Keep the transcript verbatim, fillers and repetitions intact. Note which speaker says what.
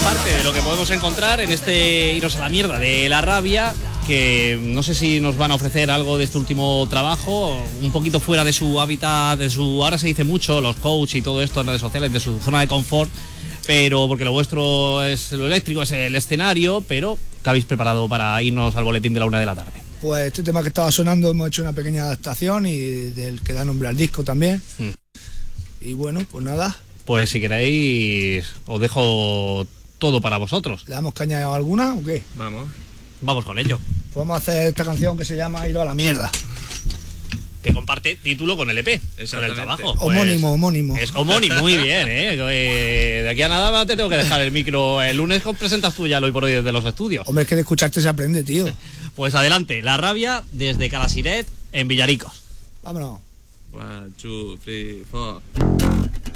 Speaker 1: parte de lo que podemos encontrar en este Iros a la mierda de La Rabia, que no sé si nos van a ofrecer algo de este último trabajo, un poquito fuera de su hábitat, de su, ahora se dice mucho, los coach y todo esto en redes sociales, de su zona de confort, pero porque lo vuestro es lo eléctrico, es el escenario, pero ¿qué habéis preparado para irnos al boletín de la una de la tarde?
Speaker 2: Pues este tema que estaba sonando hemos hecho una pequeña adaptación y del que da nombre al disco también. Mm. Y bueno, pues nada.
Speaker 1: Pues si queréis, os dejo todo para vosotros.
Speaker 2: ¿Le damos caña a alguna o qué?
Speaker 1: Vamos. Vamos con ello.
Speaker 2: Pues vamos a hacer esta canción que se llama Ir a la mierda.
Speaker 1: Que comparte título con el E P, con el trabajo. Pues
Speaker 2: homónimo, homónimo.
Speaker 1: Es homónimo, muy bien, ¿eh? eh. De aquí a nada te tengo que dejar el micro. El lunes presentas tú ya lo hoy por hoy desde los estudios.
Speaker 2: Hombre, es que de escucharte se aprende, tío.
Speaker 1: Pues adelante, La Rabia desde Calasiret en Villaricos.
Speaker 2: Vámonos.
Speaker 3: One, two, three, four.